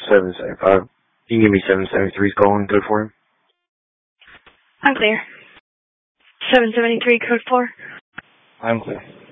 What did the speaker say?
775. You can give me 773's calling code for him. I'm clear. 773 code 4. I'm clear.